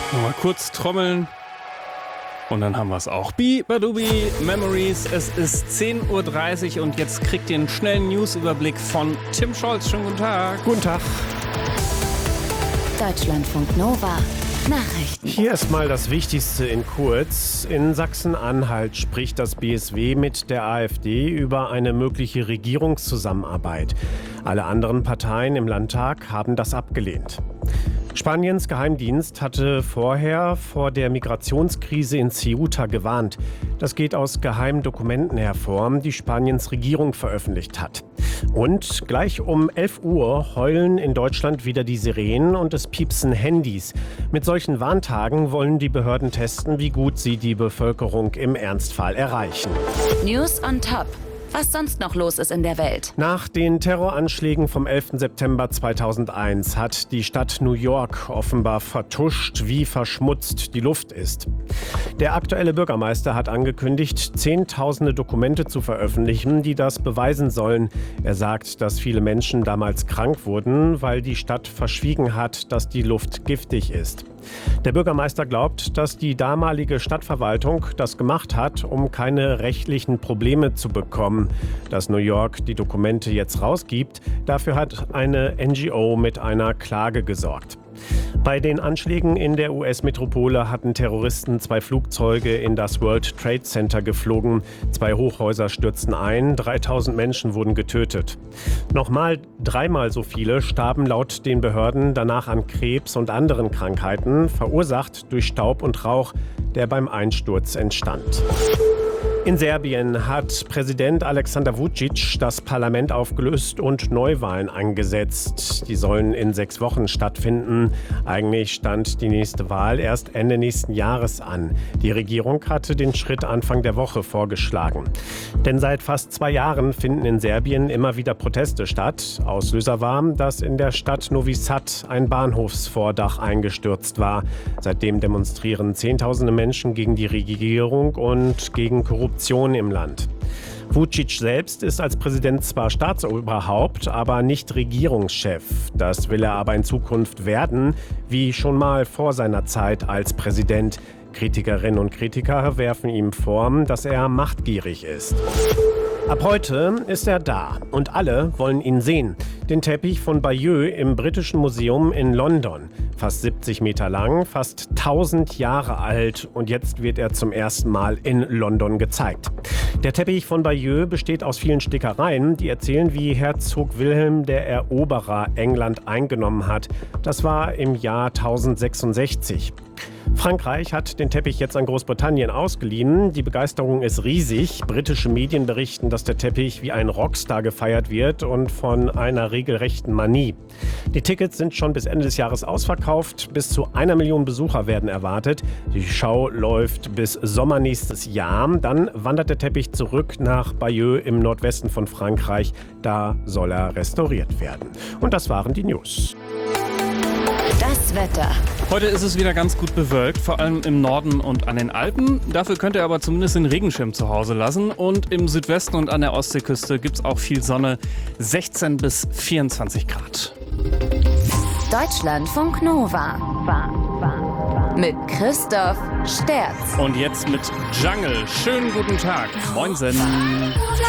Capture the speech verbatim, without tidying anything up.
Mal kurz trommeln. Und dann haben wir es auch. Bi Badubi Memories. Es ist zehn Uhr dreißig und jetzt kriegt ihr einen schnellen Newsüberblick von Tim Scholz. Schönen guten Tag. Guten Tag. Deutschlandfunk Nova. Nachrichten. Hier ist mal das Wichtigste in kurz. In Sachsen-Anhalt spricht das B S W mit der AfD über eine mögliche Regierungszusammenarbeit. Alle anderen Parteien im Landtag haben das abgelehnt. Spaniens Geheimdienst hatte vorher vor der Migrationskrise in Ceuta gewarnt. Das geht aus geheimen Dokumenten hervor, die Spaniens Regierung veröffentlicht hat. Und gleich um elf Uhr heulen in Deutschland wieder die Sirenen und es piepsen Handys. Mit solchen Warntagen wollen die Behörden testen, wie gut sie die Bevölkerung im Ernstfall erreichen. News on top. Was sonst noch los ist in der Welt. Nach den Terroranschlägen vom elften September zweitausendeins hat die Stadt New York offenbar vertuscht, wie verschmutzt die Luft ist. Der aktuelle Bürgermeister hat angekündigt, zehntausende Dokumente zu veröffentlichen, die das beweisen sollen. Er sagt, dass viele Menschen damals krank wurden, weil die Stadt verschwiegen hat, dass die Luft giftig ist. Der Bürgermeister glaubt, dass die damalige Stadtverwaltung das gemacht hat, um keine rechtlichen Probleme zu bekommen. Dass New York die Dokumente jetzt rausgibt, dafür hat eine N G O mit einer Klage gesorgt. Bei den Anschlägen in der U S-Metropole hatten Terroristen zwei Flugzeuge in das World Trade Center geflogen. Zwei Hochhäuser stürzten ein, dreitausend Menschen wurden getötet. Nochmal dreimal so viele starben laut den Behörden danach an Krebs und anderen Krankheiten, verursacht durch Staub und Rauch, der beim Einsturz entstand. In Serbien hat Präsident Aleksandar Vučić das Parlament aufgelöst und Neuwahlen angesetzt. Die sollen in sechs Wochen stattfinden. Eigentlich stand die nächste Wahl erst Ende nächsten Jahres an. Die Regierung hatte den Schritt Anfang der Woche vorgeschlagen. Denn seit fast zwei Jahren finden in Serbien immer wieder Proteste statt. Auslöser war, dass in der Stadt Novi Sad ein Bahnhofsvordach eingestürzt war. Seitdem demonstrieren Zehntausende Menschen gegen die Regierung und gegen Korruption im Land. Vučić selbst ist als Präsident zwar Staatsoberhaupt, aber nicht Regierungschef. Das will er aber in Zukunft werden, wie schon mal vor seiner Zeit als Präsident. Kritikerinnen und Kritiker werfen ihm vor, dass er machtgierig ist. Ab heute ist er da und alle wollen ihn sehen. Den Teppich von Bayeux im Britischen Museum in London. Fast siebzig Meter lang, fast tausend Jahre alt und jetzt wird er zum ersten Mal in London gezeigt. Der Teppich von Bayeux besteht aus vielen Stickereien, die erzählen, wie Herzog Wilhelm der Eroberer England eingenommen hat. Das war im Jahr tausendsechsundsechzig. Frankreich hat den Teppich jetzt an Großbritannien ausgeliehen. Die Begeisterung ist riesig. Britische Medien berichten, dass der Teppich wie ein Rockstar gefeiert wird und von einer regelrechten Manie. Die Tickets sind schon bis Ende des Jahres ausverkauft. Bis zu einer Million Besucher werden erwartet. Die Schau läuft bis Sommer nächstes Jahr. Dann wandert der Teppich zurück nach Bayeux im Nordwesten von Frankreich. Da soll er restauriert werden. Und das waren die News. Das Wetter. Heute ist es wieder ganz gut bewölkt, vor allem im Norden und an den Alpen. Dafür könnt ihr aber zumindest den Regenschirm zu Hause lassen. Und im Südwesten und an der Ostseeküste gibt es auch viel Sonne, sechzehn bis vierundzwanzig Grad. Deutschlandfunk Nova. Mit Christoph Sterz. Und jetzt mit Jungle. Schönen guten Tag. Moinsen.